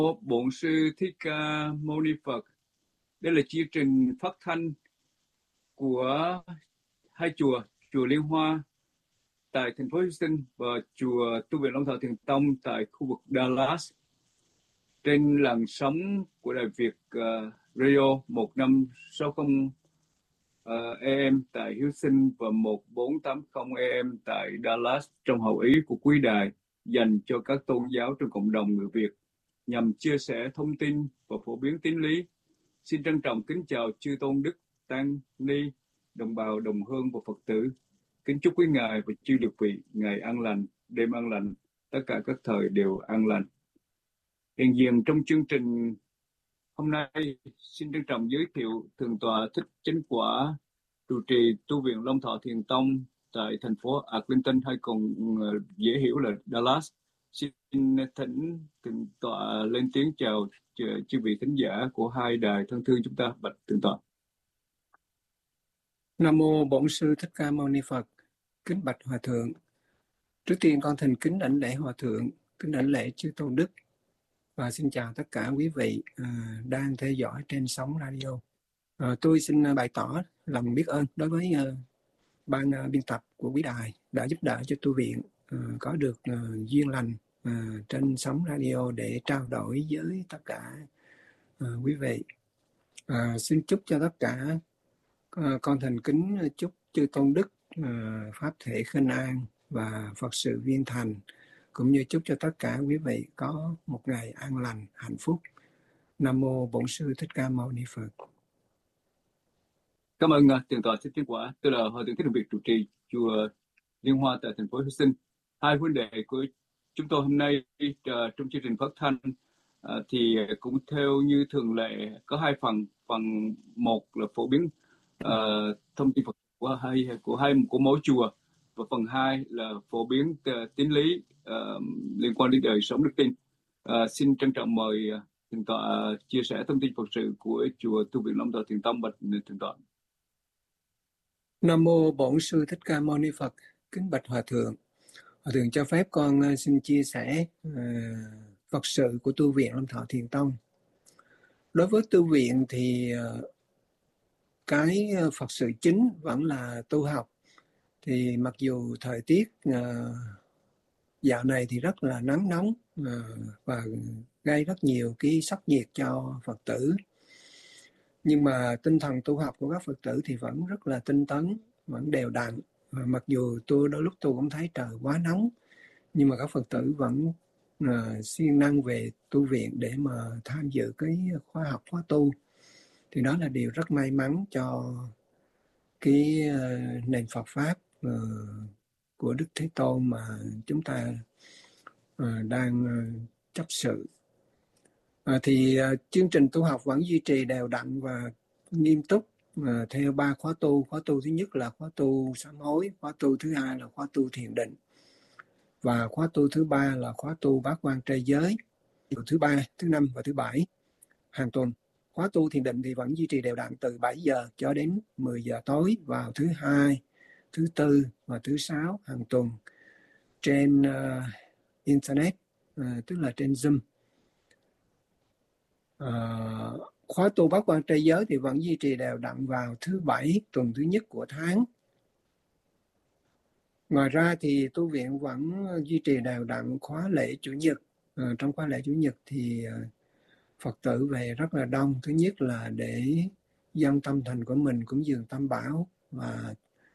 Bổn sư Thích Ca Mâu Ni Phật. Đây là chương trình phát thanh của hai chùa, chùa Liên Hoa tại thành phố Houston và chùa Tu viện Long Thọ Thiền Tông tại khu vực Dallas, trên làn sóng của Đài Việt Radio 1560 AM tại Houston và 1480 AM tại Dallas, trong hậu ý của quý đài dành cho các tôn giáo trong cộng đồng người Việt, nhằm chia sẻ thông tin và phổ biến tín lý. Xin trân trọng kính chào chư tôn đức, tăng ni, đồng bào, đồng hương và Phật tử. Kính chúc quý ngài và chư lực vị ngày an lành, đêm an lành, tất cả các thời đều an lành. Hiện diện trong chương trình hôm nay, xin trân trọng giới thiệu Thượng tọa Thích Chánh Quả, trụ trì Tu viện Long Thọ Thiền Tông tại thành phố Arlington, hay còn dễ hiểu là Dallas. Xin thỉnh Thượng tọa lên tiếng chào chư vị thính giả của hai đài thân thương chúng ta. Bạch Thượng tọa. Nam mô Bổn sư Thích Ca Mâu Ni Phật. Kính bạch Hòa thượng. Trước tiên con thành kính đảnh lễ Hòa thượng, kính đảnh lễ chư tôn đức, và xin chào tất cả quý vị đang theo dõi trên sóng radio. Tôi xin bày tỏ lòng biết ơn đối với ban biên tập của quý đài đã giúp đỡ cho tu viện có được duyên lành trên sóng radio để trao đổi với tất cả quý vị. Xin chúc cho tất cả con thành kính chúc chư tôn đức pháp thể khinh an và Phật sự viên thành, cũng như chúc cho tất cả quý vị có một ngày an lành, hạnh phúc. Nam mô Bổn sư Thích Ca Mâu Ni Phật. Cảm ơn Thượng tọa Thích Chánh Quả. Tôi là Hòa thượng Thích Đồng Việt, trụ trì chùa Liên Hoa tại thành phố Houston. Hai vấn đề của chúng tôi hôm nay trong chương trình phát thanh thì cũng theo như thường lệ có hai phần. Phần một là phổ biến thông tin Phật của mỗi chùa, và phần hai là phổ biến tín lý liên quan đến đời sống đức tin. Xin trân trọng mời Thượng tọa chia sẻ thông tin Phật sự của chùa Tu viện Long Thọ Thiền Tông. Bạch Thượng tọa. Nam mô Bổn sư Thích Ca Mâu Ni Phật. Kính bạch Hòa thượng. Hòa thượng cho phép con xin chia sẻ Phật sự của Tu viện Long Thọ Thiền Tông. Đối với tu viện thì cái Phật sự chính vẫn là tu học. Thì mặc dù thời tiết dạo này thì rất là nắng nóng và gây rất nhiều cái sốc nhiệt cho Phật tử, nhưng mà tinh thần tu học của các Phật tử thì vẫn rất là tinh tấn, vẫn đều đặn. Mặc dù đôi lúc tôi cũng thấy trời quá nóng, nhưng mà các Phật tử vẫn siêng năng về tu viện để mà tham dự cái khóa học, khóa tu. Thì đó là điều rất may mắn cho cái nền Phật Pháp của Đức Thế Tôn mà chúng ta đang chấp sự. Thì chương trình tu học vẫn duy trì đều đặn và nghiêm túc theo 3 khóa tu. Khóa tu thứ nhất là khóa tu sám hối, khóa tu thứ hai là khóa tu thiền định, và khóa tu thứ ba là khóa tu bát quan trai giới, thứ ba, thứ năm và thứ bảy hàng tuần. Khóa tu thiền định thì vẫn duy trì đều đặn từ 7 giờ cho đến 10 giờ tối vào thứ hai, thứ tư và thứ sáu hàng tuần trên Internet, tức là trên Zoom. Khóa tu bát quan trai giới thì vẫn duy trì đều đặn vào thứ bảy tuần thứ nhất của tháng. Ngoài ra thì tu viện vẫn duy trì đều đặn khóa lễ Chủ nhật. Trong khóa lễ Chủ nhật thì Phật tử về rất là đông. Thứ nhất là để dâng tâm thành của mình cúng dường Tam Bảo, và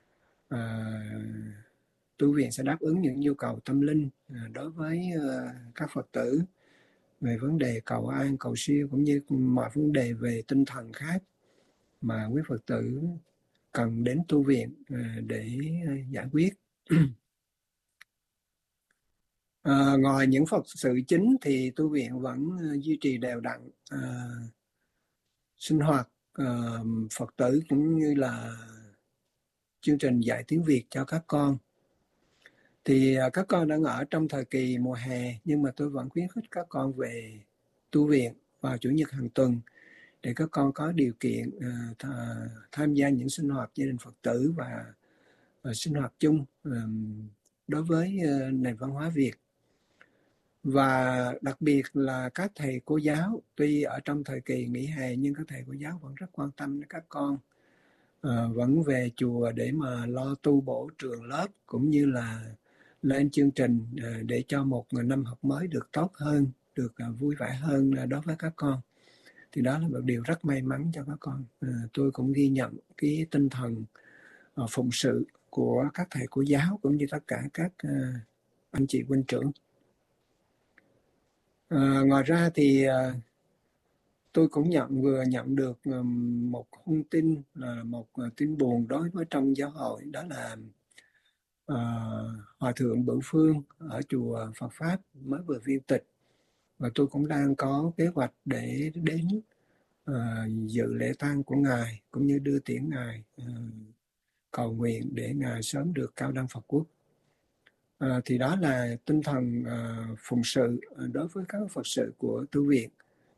tu viện sẽ đáp ứng những nhu cầu tâm linh đối với các Phật tử về vấn đề cầu an, cầu siêu, cũng như mọi vấn đề về tinh thần khác mà quý Phật tử cần đến tu viện để giải quyết. Ngoài những Phật sự chính thì tu viện vẫn duy trì đều đặn sinh hoạt Phật tử, cũng như là chương trình dạy tiếng Việt cho các con. Thì các con đang ở trong thời kỳ mùa hè, nhưng mà tôi vẫn khuyến khích các con về tu viện vào Chủ nhật hàng tuần để các con có điều kiện tham gia những sinh hoạt gia đình Phật tử và sinh hoạt chung đối với nền văn hóa Việt. Và đặc biệt là các thầy cô giáo, tuy ở trong thời kỳ nghỉ hè nhưng các thầy cô giáo vẫn rất quan tâm đến các con, vẫn về chùa để mà lo tu bổ trường lớp cũng như là lên chương trình để cho một năm học mới được tốt hơn, được vui vẻ hơn đối với các con. Thì đó là một điều rất may mắn cho các con. Tôi cũng ghi nhận cái tinh thần phụng sự của các thầy cô giáo cũng như tất cả các anh chị huynh trưởng. Ngoài ra thì tôi cũng vừa nhận được một thông tin, là một tin buồn đối với trong giáo hội, đó là Hòa thượng Bửu Phương ở chùa Phật Pháp mới vừa viên tịch, và tôi cũng đang có kế hoạch để đến dự lễ tang của ngài cũng như đưa tiễn ngài, cầu nguyện để ngài sớm được cao đăng Phật quốc. Thì đó là tinh thần phụng sự đối với các Phật sự của tu viện.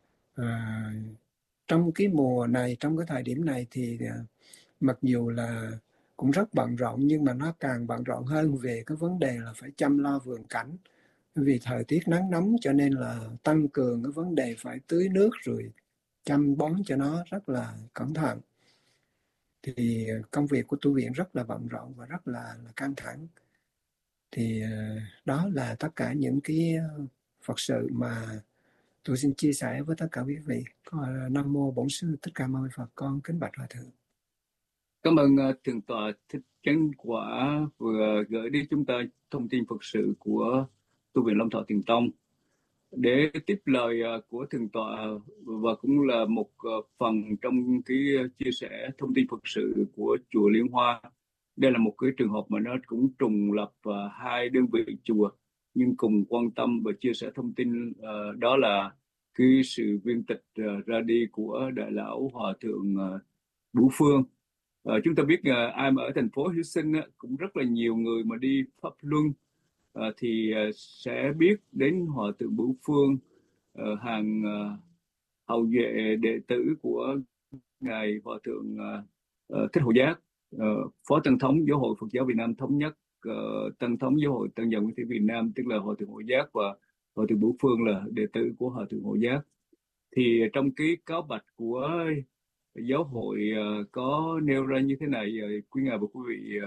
Trong cái mùa này, trong cái thời điểm này thì mặc dù là cũng rất bận rộn, nhưng mà nó càng bận rộn hơn về cái vấn đề là phải chăm lo vườn cảnh. Vì thời tiết nắng nóng cho nên là tăng cường cái vấn đề phải tưới nước rồi chăm bón cho nó rất là cẩn thận. Thì công việc của tu viện rất là bận rộn và rất là căng thẳng. Thì đó là tất cả những cái Phật sự mà tôi xin chia sẻ với tất cả quý vị. Nam mô Bổn Sư Thích Ca Mâu Ni Phật, con kính bạch Hòa thượng. Cảm ơn Thượng tọa Thích Chánh Quả vừa gửi đến chúng ta thông tin Phật sự của tu viện Long Thọ Thiền Tông. Để tiếp lời của Thượng tọa và cũng là một phần trong cái chia sẻ thông tin Phật sự của chùa Liên Hoa. Đây là một cái trường hợp mà nó cũng trùng lập hai đơn vị chùa nhưng cùng quan tâm và chia sẻ thông tin, đó là cái sự viên tịch ra đi của Đại lão Hòa thượng Bửu Phương. Chúng ta biết ai mà ở thành phố Houston cũng rất là nhiều người mà đi pháp luân thì sẽ biết đến Hòa thượng Bửu Phương, hàng hậu duệ đệ tử của ngài Hòa thượng Thích Hữu Giác, Phó Tăng thống Giáo hội Phật giáo Việt Nam Thống nhất, Tăng thống Giáo hội Tăng dòng Nguyên Thủy Việt Nam, tức là Hòa thượng Hữu Giác, và Hòa thượng Bửu Phương là đệ tử của Hòa thượng Hữu Giác. Thì trong cái cáo bạch của giáo hội có nêu ra như thế này, quý ngài và quý vị,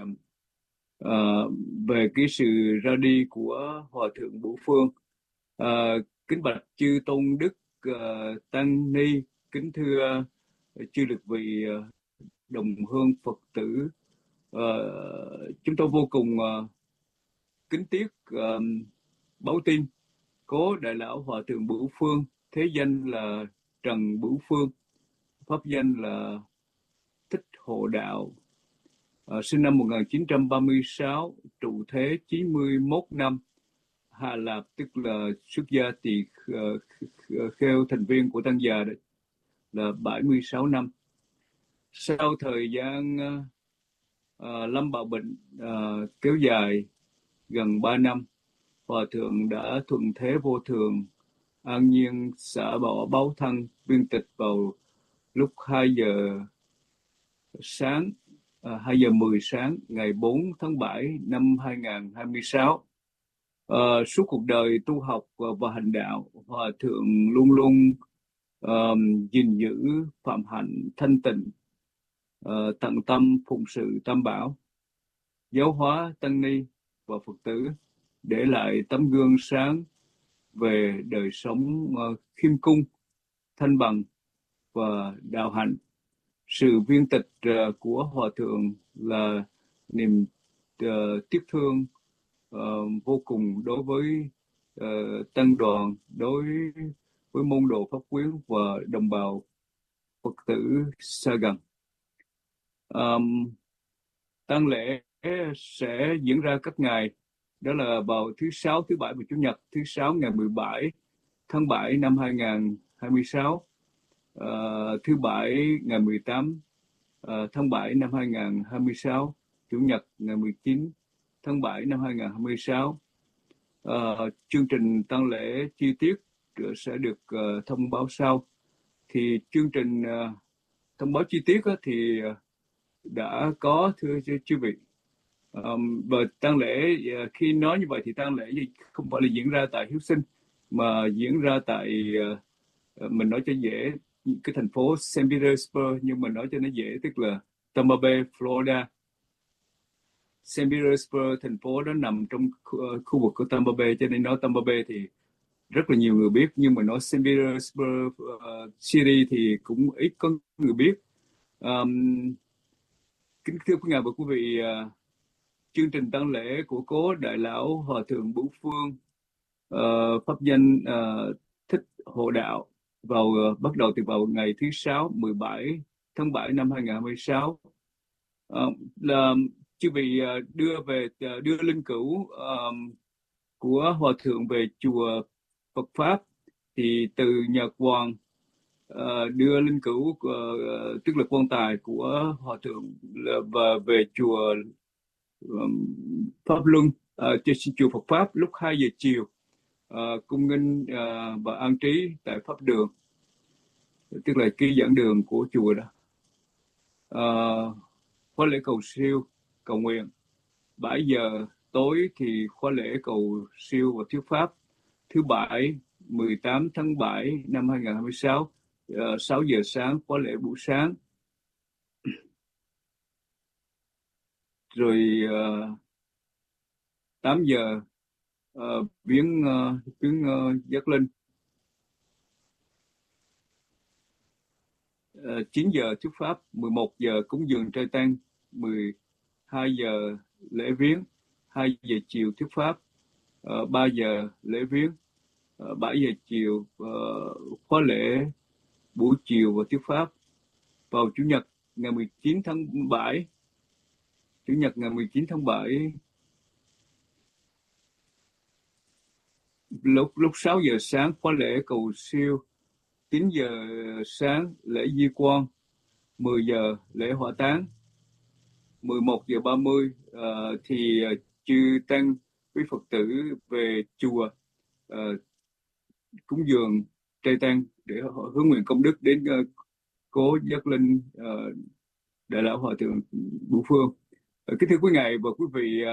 về cái sự ra đi của Hòa thượng Bửu Phương. Kính bạch chư tôn đức tăng ni, kính thưa chư lực vị đồng hương Phật tử, chúng tôi vô cùng kính tiếc báo tin cố đại lão Hòa thượng Bửu Phương, thế danh là Trần Bửu Phương, pháp danh là Thích Hộ Đạo, sinh năm 1936, trụ thế 91 năm, Hà Lạp, tức là xuất gia tỳ kheo thành viên của Tăng Già là 76 năm. Sau thời gian lâm bạo bệnh kéo dài gần 3 năm, Hòa thượng đã thuận thế vô thường, an nhiên xả bỏ báo thân, viên tịch vào lúc 2 giờ sáng, 2 giờ 10 sáng ngày 4 tháng 7 năm 2026. Suốt cuộc đời tu học và hành đạo, Hòa thượng luôn luôn gìn giữ phạm hạnh thanh tịnh, tận tâm phụng sự Tam Bảo, giáo hóa tăng ni và Phật tử, để lại tấm gương sáng về đời sống khiêm cung, thanh bằng và đạo hạnh. Sự viên tịch của Hòa thượng là niềm tiếc thương vô cùng đối với tăng đoàn, đối với môn đồ pháp quyến và đồng bào Phật tử xa gần. Tang lễ sẽ diễn ra các ngày, đó là vào thứ Sáu, thứ Bảy và Chủ nhật. Thứ Sáu ngày 17 tháng 7 năm 2026, thứ Bảy ngày 18 tháng 7 năm 2026, Chủ nhật ngày 19 tháng 7 năm 2026. Chương trình tang lễ chi tiết sẽ được thông báo sau. Thì chương trình thông báo chi tiết thì đã có, thưa chư vị. Và tang lễ, khi nói như vậy thì tang lễ không phải là diễn ra tại Houston, mà diễn ra tại mình nói cho dễ cái thành phố Saint Petersburg, nhưng mà nói cho nó dễ tức là Tampa Bay, Florida. Saint Petersburg, thành phố đó nằm trong khu vực của Tampa Bay, cho nên nói Tampa Bay thì rất là nhiều người biết, nhưng mà nói Saint Petersburg City thì cũng ít có người biết. Kính thưa quý ngài và quý vị, chương trình tang lễ của cố Đại lão Hòa thượng Bửu Phương, pháp danh Thích Hộ Đạo, bắt đầu từ vào ngày thứ Sáu 17 tháng 7 năm 2026, là chư vị đưa linh cữu của Hòa thượng về chùa Phật Pháp. Thì từ nhà Hoàng đưa linh cữu tức là quan tài của Hòa thượng và về chùa Pháp Luân, chùa Phật Pháp lúc 2 giờ chiều, cung nghinh và an trí tại Pháp Đường, tức là cái giảng đường của chùa đó. Khóa lễ cầu siêu cầu nguyện 7 giờ tối thì khóa lễ cầu siêu và thuyết pháp thứ Bảy 18 tháng 7 năm 2026, 6 giờ sáng khóa lễ buổi sáng, rồi 8 giờ viếng giác linh, 9 giờ thuyết pháp, 11 giờ cúng dường trai tang, 12 giờ lễ viếng, 2 giờ chiều thuyết pháp, 3 giờ lễ viếng, 7 giờ chiều khóa lễ buổi chiều và thuyết pháp. Vào Chủ nhật ngày 19 tháng 7, Chủ nhật ngày 19 tháng 7, lúc 6 giờ sáng khóa lễ cầu siêu, 9 giờ sáng lễ di quan, 10 giờ lễ hỏa táng, 11 giờ 30 thì chư tăng quý Phật tử về chùa cúng dường trai tang để hướng nguyện công đức đến cố giác linh Đại lão Hòa thượng Bửu Phương. Kính thưa quý ngài và quý vị,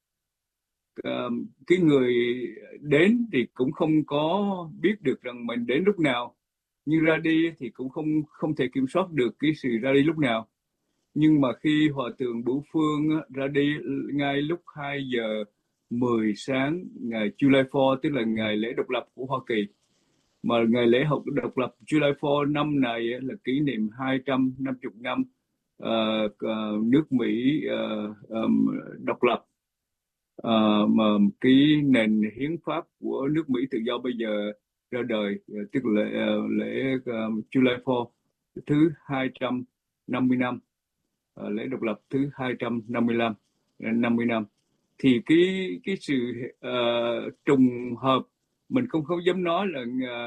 cái người đến thì cũng không có biết được rằng mình đến lúc nào, nhưng ra đi thì cũng không thể kiểm soát được cái sự ra đi lúc nào. Nhưng mà khi Hòa thượng Bửu Phương ra đi ngay lúc 2 giờ 10 sáng ngày July 4, tức là ngày lễ độc lập của Hoa Kỳ, mà ngày lễ độc lập July 4 năm này là kỷ niệm 250 năm nước Mỹ độc lập, mà cái nền hiến pháp của nước Mỹ tự do bây giờ ra đời, tức là lễ July 4 thứ 250 năm, lễ độc lập thứ 255 50 năm. Thì cái sự trùng hợp mình không dám nói là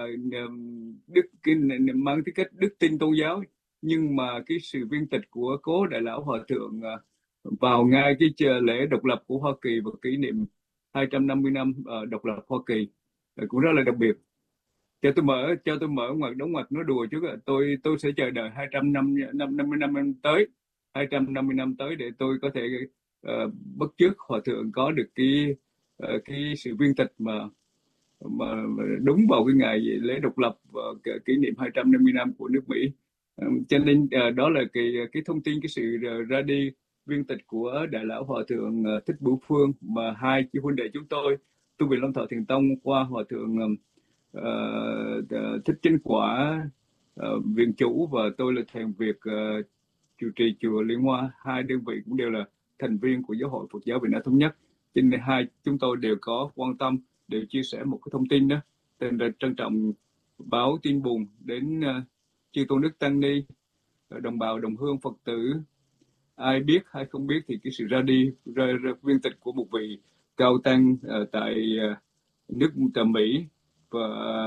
mang tính cách đức tin tôn giáo, nhưng mà cái sự viên tịch của cố Đại lão Hòa thượng vào ngay cái lễ độc lập của Hoa Kỳ và kỷ niệm 250 năm độc lập Hoa Kỳ cũng rất là đặc biệt. Cho tôi mở ngoặc đóng ngoặc nói đùa chứ, tôi sẽ chờ đợi 250 năm tới, 250 năm tới để tôi có thể bắt chước Hòa thượng có được cái sự viên tịch mà đúng vào cái ngày lễ độc lập và kỷ niệm 250 năm của nước Mỹ. Cho nên đó là cái thông tin, cái sự ra đi viên tịch của Đại lão Hòa thượng Thích Bửu Phương, mà hai chị huynh đệ chúng tôi tu viện Long Thọ Thiền Tông qua Hòa thượng Thích Chánh Quả viện chủ, và tôi là thầy Việt chủ trì chùa Liên Hoa. Hai đơn vị cũng đều là thành viên của Giáo hội Phật giáo Việt Nam Thống Nhất, cho nên hai chúng tôi đều có quan tâm, đều chia sẻ một cái thông tin đó. Tên là trân trọng báo tin buồn đến chư tôn đức tăng ni, đồng bào đồng hương Phật tử. Ai biết hay không biết thì cái sự ra đi viên tịch của một vị cao tăng tại nước Mỹ, và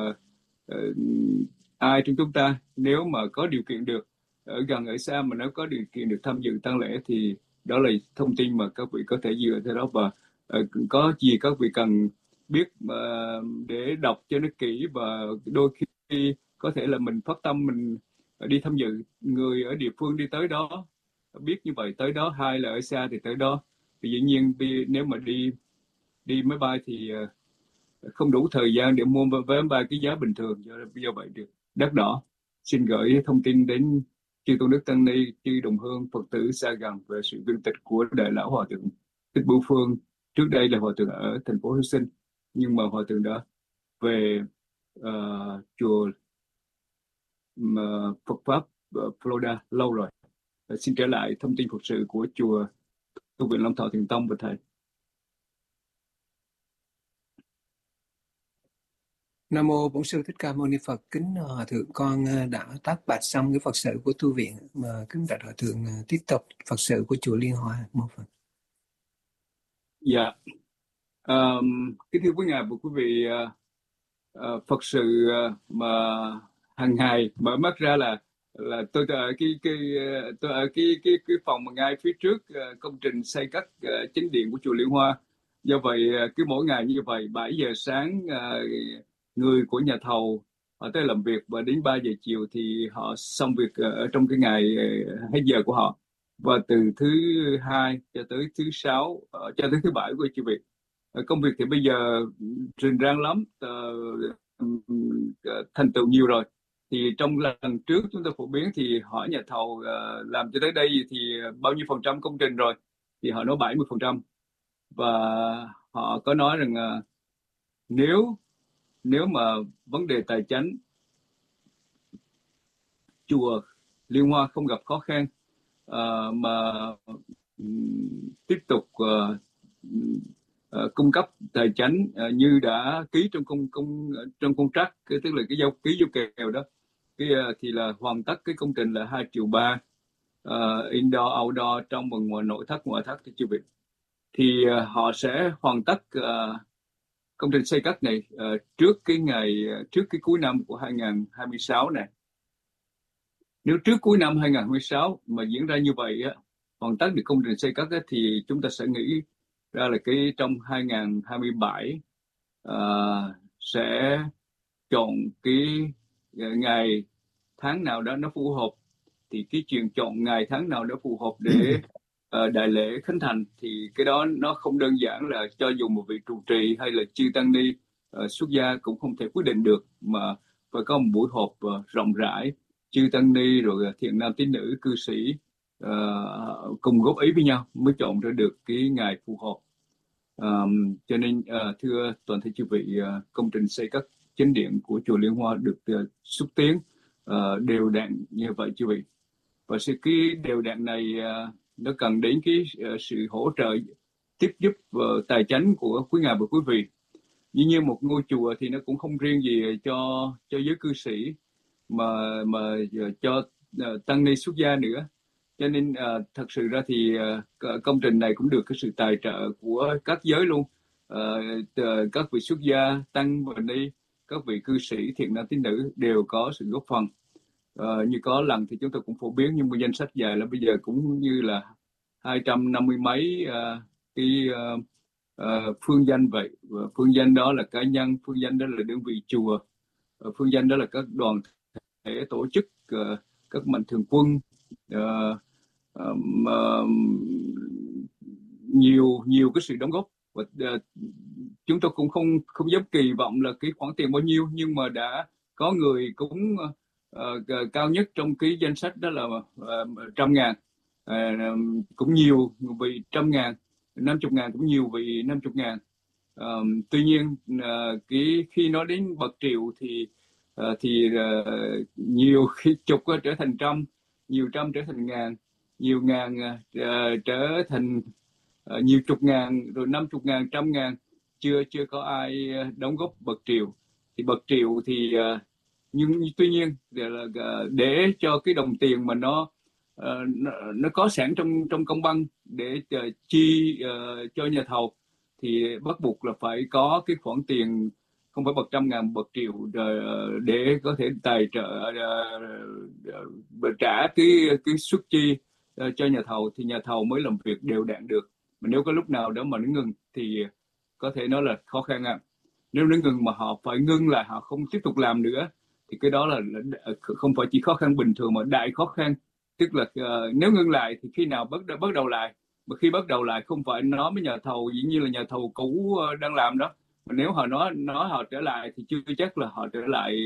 ai trong chúng ta nếu mà có điều kiện được, ở gần ở xa mà nếu có điều kiện được tham dự tang lễ, thì đó là thông tin mà các vị có thể dựa theo đó, và có gì các vị cần biết để đọc cho nó kỹ, và đôi khi có thể là mình phát tâm mình đi tham dự, người ở địa phương đi tới đó biết như vậy tới đó, hai là ở xa thì tới đó. Thì dĩ nhiên nếu mà đi máy bay thì không đủ thời gian để mua vé máy bay cái giá bình thường, do vậy được đắt đỏ. Xin gửi thông tin đến chư tôn đức tăng ni, chư đồng hương Phật tử xa gần về sự viên tịch của Đại lão Hòa thượng Thích Bửu Phương. Trước đây là Hòa thượng ở thành phố Hy Sinh, nhưng mà Hòa thượng đã về chùa Phật Pháp Florida lâu rồi. Xin trở lại thông tin Phật sự của chùa Tu viện Long Thọ Thiền Tông và thầy. Nam mô Bổn sư Thích Ca Mâu Ni Phật. Kính Hòa thượng, con đã tác bạch xong cái Phật sự của tu viện, mà kính bạch Hòa thượng tiếp tục Phật sự của chùa Liên Hoa. Một phần. Dạ, kính thưa quý ngài và quý vị, Phật sự mà hàng ngày mở mắt ra là tôi ở tôi ở cái phòng mà ngay phía trước công trình xây cất chính điện của chùa Liên Hoa. Do vậy cứ mỗi ngày như vậy 7 giờ sáng người của nhà thầu họ tới làm việc, và đến 3 giờ chiều thì họ xong việc ở trong cái ngày hết giờ của họ, và từ thứ hai cho tới thứ sáu cho tới thứ bảy của quý vị. Công việc thì bây giờ rình rang lắm, thành tựu nhiều rồi. Thì trong lần trước chúng tôi phổ biến thì hỏi nhà thầu làm cho tới đây thì bao nhiêu phần trăm công trình rồi, thì họ nói 70%. Và họ có nói rằng nếu mà vấn đề tài chánh chùa Liên Hoa không gặp khó khăn mà tiếp tục cung cấp tài chánh như đã ký trong contract, tức là cái ký giao kèo đó, thì là hoàn tất cái công trình là 2,3 triệu, indoor outdoor, trong và ngoài, nội thất ngoại thất, thưa quý vị. Thì họ sẽ hoàn tất công trình xây cất này trước cái cuối năm của 2026 này. Nếu trước cuối năm 2026 mà diễn ra như vậy hoàn tất được công trình xây cất thì chúng ta sẽ nghĩ ra là trong 2027 sẽ chọn cái ngày tháng nào đó nó phù hợp. Thì cái chuyện chọn ngày tháng nào đó phù hợp để đại lễ khánh thành thì cái đó nó không đơn giản là cho dù một vị trụ trì hay là chư tăng ni xuất gia cũng không thể quyết định được, mà phải có một buổi họp rộng rãi, chư tăng ni rồi thiện nam tín nữ cư sĩ cùng góp ý với nhau mới chọn ra được cái ngày phù hợp. Cho nên thưa toàn thể chư vị, công trình xây cất chính điện của chùa Liên Hoa được xúc tiến đều đặn như vậy chư vị. Và cái đều đặn này nó cần đến cái sự hỗ trợ tiếp giúp tài chánh của quý ngài và quý vị. Dĩ nhiên một ngôi chùa thì nó cũng không riêng gì cho giới cư sĩ mà cho tăng ni xuất gia nữa. Cho nên thật sự ra thì công trình này cũng được cái sự tài trợ của các giới luôn, các vị xuất gia, tăng và ni, các vị cư sĩ, thiện nam tín nữ đều có sự góp phần. Như có lần thì chúng tôi cũng phổ biến, nhưng mà danh sách dài là bây giờ cũng như là 250 mấy cái phương danh vậy. Phương danh đó là cá nhân, phương danh đó là đơn vị chùa, phương danh đó là các đoàn thể, tổ chức, các mạnh thường quân, nhiều cái sự đóng góp. Và chúng tôi cũng không dám kỳ vọng là cái khoản tiền bao nhiêu, nhưng mà đã có người cũng cao nhất trong cái danh sách đó là 100.000, cũng nhiều vị 100.000, 50.000 cũng nhiều vị 50.000. Tuy nhiên khi nói đến bậc triệu thì nhiều khi chục trở thành trăm, nhiều trăm trở thành ngàn, nhiều ngàn trở thành nhiều chục ngàn, rồi 50.000, 100.000, chưa có ai đóng góp bậc triệu. Thì bậc triệu thì nhưng tuy nhiên để cho cái đồng tiền mà nó có sẵn trong công văn để chi cho nhà thầu thì bắt buộc là phải có cái khoản tiền không phải bậc 100.000, bậc triệu để có thể tài trợ trả cái suất chi cho nhà thầu, thì nhà thầu mới làm việc đều đặn được. Mà nếu có lúc nào đó mà nó ngừng thì có thể nói là khó khăn ạ. Nếu nó ngừng mà họ phải ngưng lại, họ không tiếp tục làm nữa thì cái đó là không phải chỉ khó khăn bình thường mà đại khó khăn. Tức là nếu ngưng lại thì khi nào bắt đầu lại, mà khi bắt đầu lại không phải nói với nhà thầu dĩ nhiên là nhà thầu cũ đang làm đó, Mà nếu họ nói họ trở lại thì chưa chắc là họ trở lại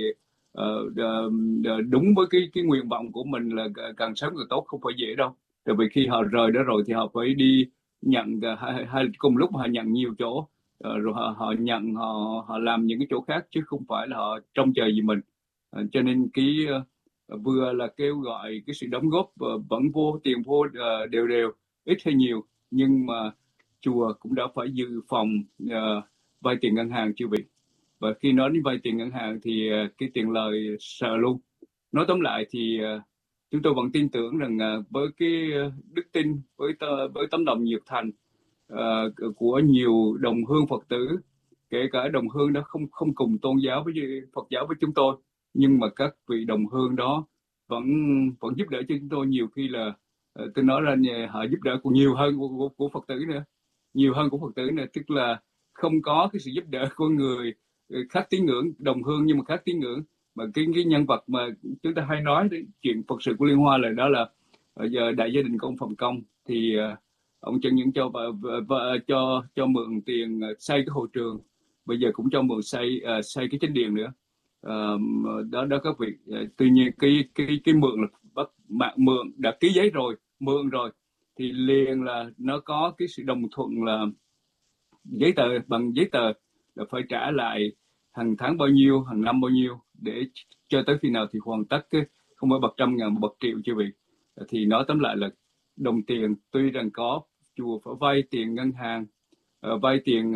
đúng với cái nguyện vọng của mình là càng sớm càng tốt, không phải dễ đâu. Tại vì khi họ rời đó rồi thì họ phải đi nhận hay cùng lúc họ nhận nhiều chỗ. Rồi họ nhận họ làm những cái chỗ khác chứ không phải là họ trông chờ gì mình. Cho nên vừa là kêu gọi cái sự đóng góp vẫn vô tiền vô đều đều, ít hay nhiều, nhưng mà chùa cũng đã phải dự phòng vay tiền ngân hàng chưa vị. Và khi nói đến vay tiền ngân hàng thì cái tiền lời sợ luôn. Nói tóm lại thì chúng tôi vẫn tin tưởng rằng với cái đức tin, với tấm lòng nhiệt thành của nhiều đồng hương Phật tử, kể cả đồng hương đó không không cùng tôn giáo với Phật giáo với chúng tôi, nhưng mà các vị đồng hương đó vẫn vẫn giúp đỡ cho chúng tôi. Nhiều khi là tôi nói ra họ giúp đỡ còn nhiều hơn của Phật tử nữa, nhiều hơn của Phật tử nữa, tức là không có cái sự giúp đỡ của người khác tín ngưỡng, đồng hương nhưng mà khác tín ngưỡng. Mà cái nhân vật mà chúng ta hay nói đến chuyện Phật sự của Liên Hoa là đó là giờ đại gia đình của ông Phạm Công, thì ông chẳng những cho cho mượn tiền xây cái hội trường, bây giờ cũng cho mượn xây cái chánh điện nữa. Đó đó các vị. Tuy nhiên cái mượn là mượn đã ký giấy rồi, mượn rồi thì liền là nó có cái sự đồng thuận là giấy tờ, bằng giấy tờ là phải trả lại hàng tháng bao nhiêu, hàng năm bao nhiêu, để cho tới khi nào thì hoàn tất cái, không phải bậc trăm ngàn mà bậc triệu chứ vị. Thì nói tóm lại là đồng tiền tuy rằng có, chùa phải vay tiền ngân hàng, vay tiền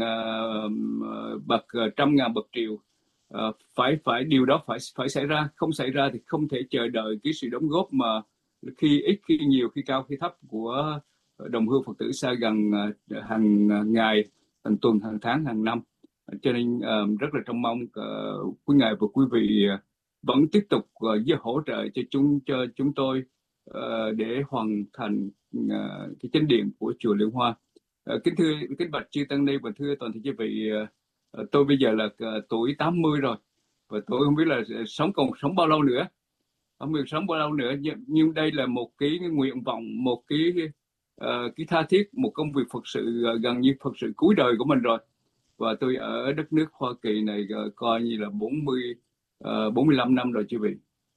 bậc trăm ngàn bậc triệu, phải điều đó phải xảy ra. Không xảy ra thì không thể chờ đợi cái sự đóng góp mà khi ít khi nhiều, khi cao khi thấp của đồng hương Phật tử xa gần hàng ngày, hàng tuần, hàng tháng, hàng năm. Cho nên rất là trông mong quý ngài và quý vị vẫn tiếp tục giúp hỗ trợ cho chúng tôi để hoàn thành cái chánh điện của chùa Liên Hoa. Kính bạch chư tăng ni và thưa toàn thể quý vị, tôi bây giờ là tuổi 80 rồi, và tôi không biết là còn sống bao lâu nữa, không biết sống bao lâu nữa, nhưng đây là một cái nguyện vọng, một cái tha thiết, một công việc Phật sự gần như Phật sự cuối đời của mình rồi. Và tôi ở đất nước Hoa Kỳ này coi như là 45 năm rồi quý vị.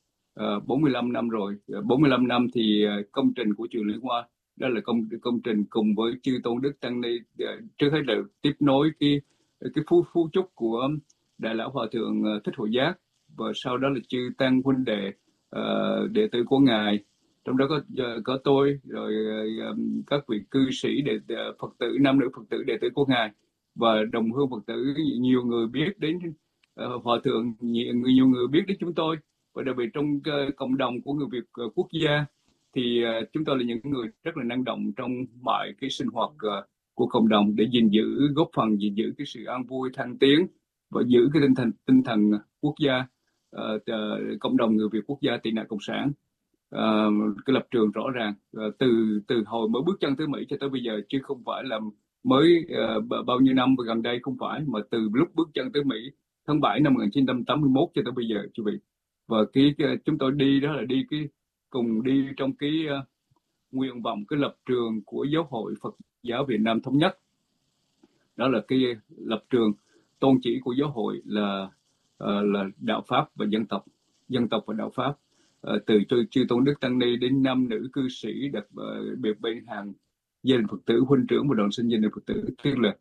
45 năm rồi. 45 năm thì công trình của chùa Liên Hoa đó là công trình cùng với chư tôn đức tăng ni, trước hết là tiếp nối cái phú chúc của đại lão hòa thượng Thích Hội Giác, và sau đó là chư tăng huynh đệ đệ tử của ngài, trong đó có tôi, rồi các vị cư sĩ Phật tử, nam nữ Phật tử đệ tử của ngài, và đồng hương Phật tử. Nhiều người biết đến hòa thượng, nhiều người biết đến chúng tôi, và đặc biệt trong cộng đồng của người Việt quốc gia thì chúng tôi là những người rất là năng động trong mọi cái sinh hoạt của cộng đồng để góp phần gìn giữ cái sự an vui thăng tiến và giữ cái tinh thần quốc gia, cộng đồng người Việt quốc gia tị nạn cộng sản. Cái lập trường rõ ràng từ hồi mới bước chân tới Mỹ cho tới bây giờ, chứ không phải là mới bao nhiêu năm gần đây, không phải, mà từ lúc bước chân tới Mỹ tháng 7 năm 1981 cho tới bây giờ quý vị. Và chúng tôi đi đó là cùng đi trong cái nguyện vọng, cái lập trường của Giáo hội Phật giáo Việt Nam thống nhất. Đó là cái lập trường tôn chỉ của giáo hội là đạo pháp và dân tộc và đạo pháp. Từ chư tôn đức tăng ni đến nam nữ cư sĩ, đặc biệt bên hàng gia đình Phật tử, huynh trưởng và đoàn sinh gia đình Phật tử, tức là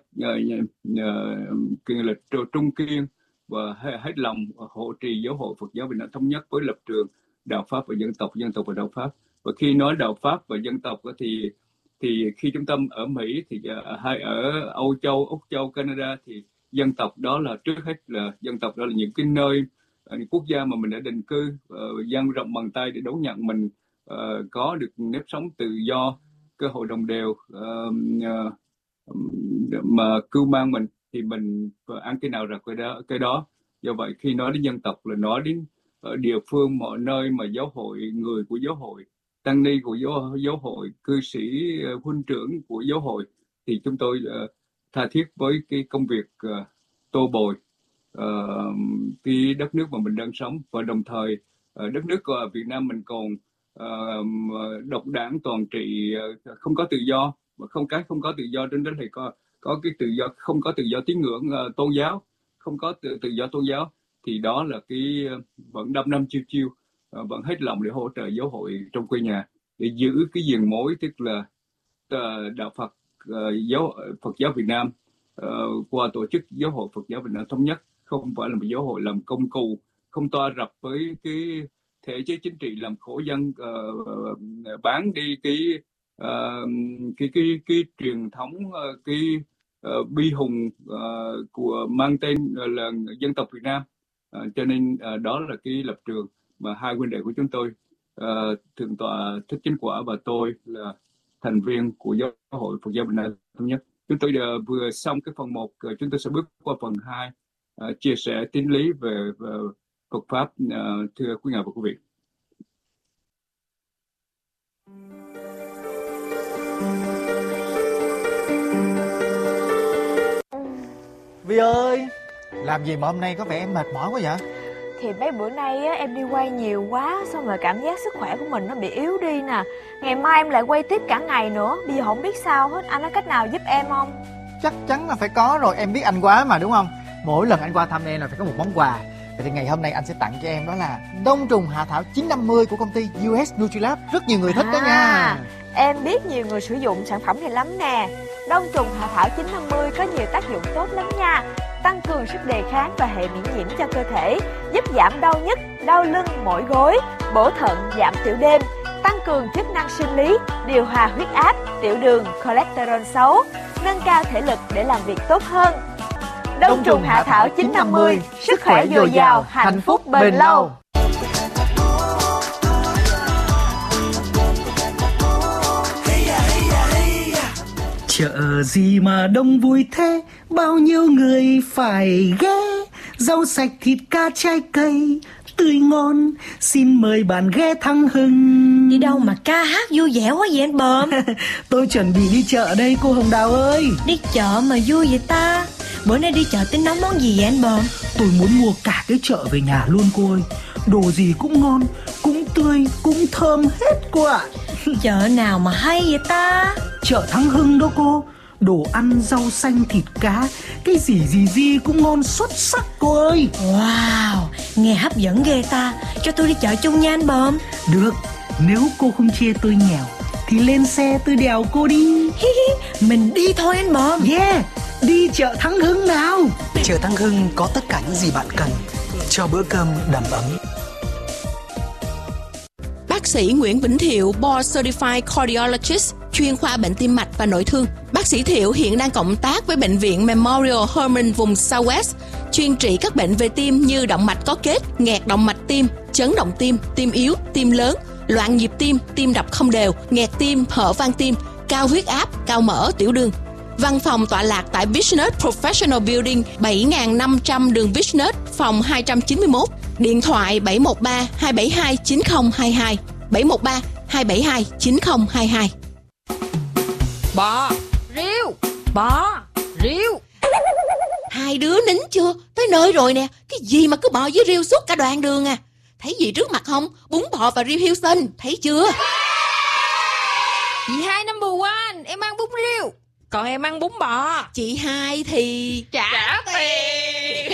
là trung kiên và hết lòng hộ trì giáo hội Phật giáo Việt Nam thống nhất với lập trường đạo pháp và dân tộc và đạo pháp. Và khi nói đạo pháp và dân tộc thì khi chúng ta ở Mỹ thì hay ở Úc Châu, Canada thì dân tộc đó là trước hết là dân tộc đó là những cái nơi, những quốc gia mà mình đã định cư, dang rộng bàn tay để đón nhận mình, có được nếp sống tự do, cơ hội đồng đều, mà cưu mang mình thì mình ăn cái nào ra cái đó. Do vậy khi nói đến dân tộc là nói đến ở địa phương, mọi nơi mà giáo hội, người của giáo hội, tăng ni của giáo hội, cư sĩ, huynh trưởng của giáo hội, thì chúng tôi tha thiết với cái công việc tô bồi cái đất nước mà mình đang sống. Và đồng thời đất nước của Việt Nam mình còn độc đảng toàn trị, không có tự do, và không có tự do, trên đó thì có cái tự do, không có tự do tín ngưỡng tôn giáo, không có tự do tôn giáo, thì đó là cái vẫn đăm đăm chiêu chiêu, vẫn hết lòng để hỗ trợ giáo hội trong quê nhà để giữ cái diền mối, tức là đạo Phật, Phật giáo Việt Nam qua tổ chức Giáo hội Phật giáo Việt Nam Thống nhất, không phải là một giáo hội làm công cụ, không toa rập với cái thể chế chính trị làm khổ dân, bán đi cái truyền thống, cái bi hùng của mang tên là dân tộc Việt Nam. Cho nên đó là cái lập trường mà hai huynh đệ của chúng tôi, Thượng tọa Thích Chánh Quả và tôi là thành viên của Giáo hội Phật giáo Việt Nam Thống nhất. Chúng tôi vừa xong cái phần 1, chúng tôi sẽ bước qua phần 2, chia sẻ tín lý về Phật Pháp, thưa quý ngài và quý vị. Vi ơi, làm gì mà hôm nay có vẻ em mệt mỏi quá vậy? Thì mấy bữa nay á, em đi quay nhiều quá, xong rồi cảm giác sức khỏe của mình nó bị yếu đi nè. Ngày mai em lại quay tiếp cả ngày nữa, bây giờ không biết sao hết. Anh có cách nào giúp em không? Chắc chắn là phải có rồi, em biết anh quá mà đúng không? Mỗi lần anh qua thăm em là phải có một món quà. Vậy thì ngày hôm nay anh sẽ tặng cho em đó là đông trùng hạ thảo 950 của công ty US Nutrilab. Rất nhiều người thích đó nha. Em biết nhiều người sử dụng sản phẩm này lắm nè. Đông trùng hạ thảo 950 có nhiều tác dụng tốt lắm nha. Tăng cường sức đề kháng và hệ miễn nhiễm cho cơ thể, giúp giảm đau nhức, đau lưng, mỏi gối, bổ thận, giảm tiểu đêm, tăng cường chức năng sinh lý, điều hòa huyết áp, tiểu đường, cholesterol xấu, nâng cao thể lực để làm việc tốt hơn. Đông trùng hạ thảo 950, sức khỏe dồi dào, hạnh phúc bền lâu. Chợ gì mà đông vui thế, bao nhiêu người phải ghé. Rau sạch, thịt cá, trái cây tươi ngon, xin mời bạn ghé Thăng Hưng. Đi đâu mà ca hát vui vẻ quá vậy anh Bờm? Tôi chuẩn bị đi chợ đây cô Hồng Đào ơi. Đi chợ mà vui vậy ta? Bữa nay đi chợ tính nấu món gì vậy anh Bờm? Tôi muốn mua cả cái chợ về nhà luôn cô ơi. Đồ gì cũng ngon, cũng tươi, cũng thơm hết cô ạ. Chợ nào mà hay vậy ta? Chợ Thăng Hưng đó cô. Đồ ăn, rau xanh, thịt cá, cái gì cũng ngon xuất sắc cô ơi. Wow, nghe hấp dẫn ghê ta. Cho tôi đi chợ chung nha anh Bờm. Được, nếu cô không chê tôi nghèo thì lên xe tôi đèo cô đi. Mình đi thôi anh Bờm. Yeah, đi chợ Thăng Hưng nào. Chợ Thăng Hưng có tất cả những gì bạn cần cho bữa cơm đầm ấm. Bác sĩ Nguyễn Vĩnh Thiệu, Board Certified Cardiologist, chuyên khoa bệnh tim mạch và nội thương. Bác sĩ Thiệu hiện đang cộng tác với Bệnh viện Memorial Hermann vùng Southwest, chuyên trị các bệnh về tim như động mạch có kết, nghẹt động mạch tim, chấn động tim, tim yếu, tim lớn, loạn nhịp tim, tim đập không đều, nghẹt tim, hở van tim, cao huyết áp, cao mỡ, tiểu đường. Văn phòng tọa lạc tại Business Professional Building 7500 đường Business, phòng 291. Điện thoại 713 272 9022, 713 272 9022. Bò, riêu, bò, riêu. Hai đứa nín chưa? Tới nơi rồi nè. Cái gì mà cứ bò với riêu suốt cả đoạn đường à? Thấy gì trước mặt không? Bún bò và riêu Hilton, thấy chưa? Chị hai number one, em ăn bún riêu, còn em ăn bún bò. Chị hai thì trả tiền.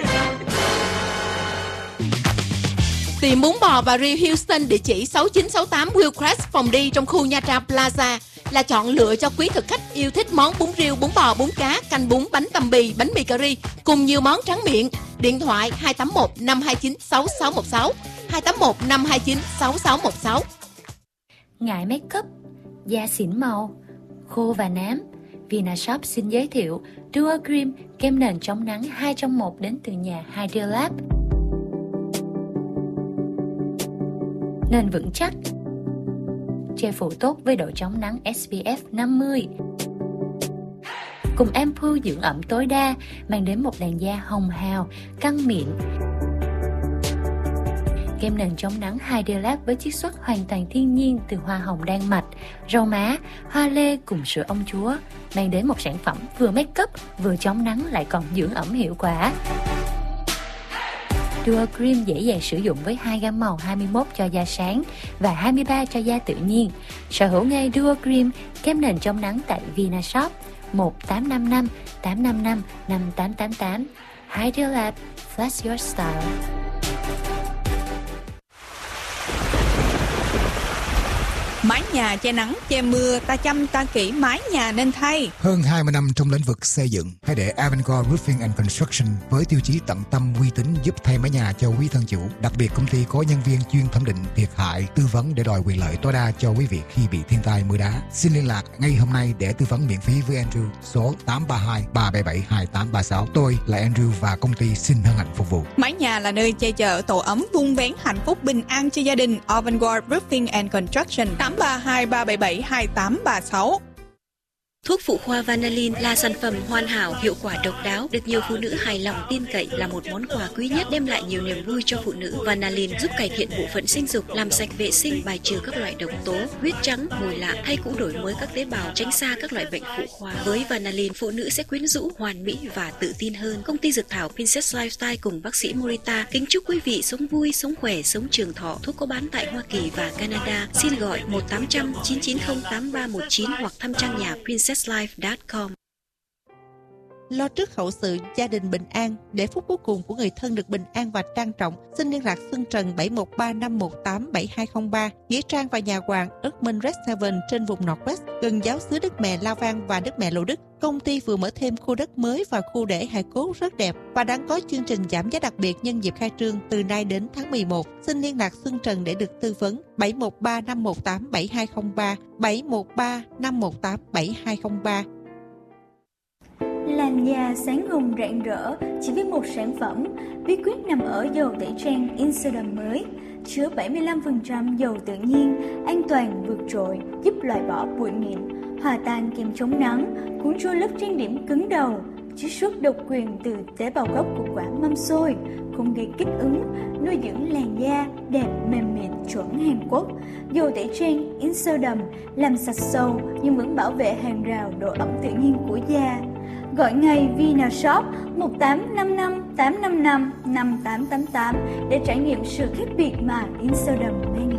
Tìm bún bò và riêu Houston địa chỉ 6968 Hillcrest Phòng đi trong khu Nha Trang Plaza là chọn lựa cho quý thực khách yêu thích món bún riêu, bún bò, bún cá, canh bún, bánh tằm bì, bánh mì cà ri cùng nhiều món tráng miệng. Điện thoại 281 529 6616, 281 529 6616. Ngại make up, da xỉn màu, khô và nám, Vinashop xin giới thiệu Duo Cream, kem nền chống nắng 2 trong 1 đến từ nhà Hydrolab. Nền vững chắc, che phủ tốt với độ chống nắng SPF 50. Cùng ampoule dưỡng ẩm tối đa, mang đến một làn da hồng hào, căng mịn. Kem nền chống nắng Hydrolab với chiết xuất hoàn toàn thiên nhiên từ hoa hồng đan mạch, rau má, hoa lê cùng sữa ông chúa, mang đến một sản phẩm vừa make up, vừa chống nắng lại còn dưỡng ẩm hiệu quả. Duo Cream dễ dàng sử dụng với 2 gam màu 21 cho da sáng và 23 cho da tự nhiên. Sở hữu ngay Duo Cream, kem nền chống nắng tại Vinashop, 1855 855 5888. Idealab, flash your style. Mái nhà che nắng, che mưa, ta chăm ta kỹ mái nhà nên thay. Hơn 20 năm trong lĩnh vực xây dựng, hãy để Avantgarde Roofing and Construction với tiêu chí tận tâm uy tín giúp thay mái nhà cho quý thân chủ. Đặc biệt công ty có nhân viên chuyên thẩm định thiệt hại, tư vấn để đòi quyền lợi tối đa cho quý vị khi bị thiên tai mưa đá. Xin liên lạc ngay hôm nay để tư vấn miễn phí với Andrew số 832 377 2836. Tôi là Andrew và công ty xin hân hạnh phục vụ. Mái nhà là nơi che chở tổ ấm vun vén hạnh phúc bình an cho gia đình. Avantgarde Roofing and Construction 832 377 2836. Thuốc phụ khoa Vanillin là sản phẩm hoàn hảo, hiệu quả độc đáo, được nhiều phụ nữ hài lòng tin cậy, là một món quà quý nhất đem lại nhiều niềm vui cho phụ nữ. Vanillin giúp cải thiện bộ phận sinh dục, làm sạch vệ sinh, bài trừ các loại độc tố, huyết trắng, mùi lạ, thay cũ đổi mới các tế bào, tránh xa các loại bệnh phụ khoa. Với Vanillin, phụ nữ sẽ quyến rũ, hoàn mỹ và tự tin hơn. Công ty dược thảo Princess Lifestyle cùng bác sĩ Morita kính chúc quý vị sống vui, sống khỏe, sống trường thọ. Thuốc có bán tại Hoa Kỳ và Canada. Xin gọi 1-800-990-8319 hoặc thăm trang nhà princesslife.com. Lo trước hậu sự, gia đình bình an, để phút cuối cùng của người thân được bình an và trang trọng. Xin liên lạc Xuân Trần 713 518 7203, Nghĩa Trang và nhà hoàng Erdman Red 7 trên vùng Northwest, gần giáo xứ Đức Mẹ La Vang và Đức Mẹ Lộ Đức. Công ty vừa mở thêm khu đất mới và khu để hài cốt rất đẹp và đang có chương trình giảm giá đặc biệt nhân dịp khai trương từ nay đến tháng 11. Xin liên lạc Xuân Trần để được tư vấn 713 518 7203, 713 518 7203. Làn da sáng hồng rạng rỡ chỉ với một sản phẩm. Bí quyết nằm ở dầu tẩy trang Insodam mới, chứa 75% dầu tự nhiên, an toàn vượt trội, giúp loại bỏ bụi mịn, hòa tan kem chống nắng, cuốn trôi lớp trang điểm cứng đầu, chiết xuất độc quyền từ tế bào gốc của quả mâm xôi, không gây kích ứng, nuôi dưỡng làn da đẹp mềm mịn chuẩn Hàn Quốc. Dầu tẩy trang Insodam làm sạch sâu nhưng vẫn bảo vệ hàng rào độ ẩm tự nhiên của da. Gọi ngay Vinashop 1855 855 5888 để trải nghiệm sự khác biệt mà Insodam mang